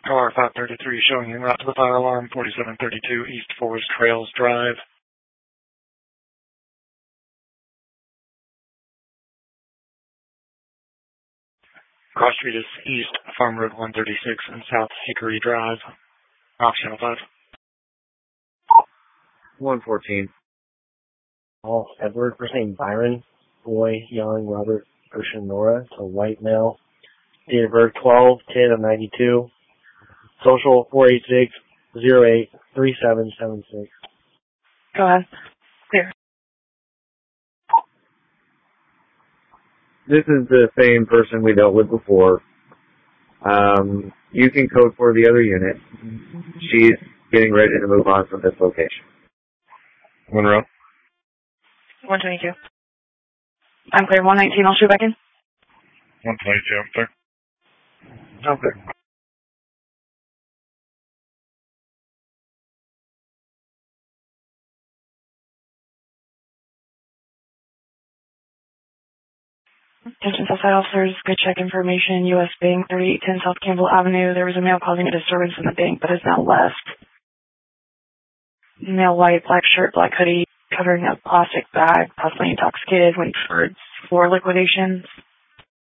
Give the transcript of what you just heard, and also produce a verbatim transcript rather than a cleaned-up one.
Car five thirty-three showing en route to the fire alarm, forty-seven thirty-two East Forest Trails Drive. Cross Street is East Farm Road one thirty-six and South Hickory Drive. Off Channel five. one fourteen. Paul Edward, first name Byron, boy, young, Robert, Ocean, Nora, a white male. Date of birth twelve ten of ninety-two. Social four eight six zero eight three seven seven six. Go ahead. Clear. This is the same person we dealt with before. Um, you can code for the other unit. She's getting ready to move on from this location. Monroe. one twenty-two. I'm clear. one nineteen, I'll shoot back in. one twenty-two, I'm clear. Okay. Attention Southside officers, good check information, U S Bank, thirty-eight ten South Campbell Avenue. There was a male causing a disturbance in the bank, but has now left. Male white, black shirt, black hoodie, covering a plastic bag, possibly intoxicated, went towards floor liquidations.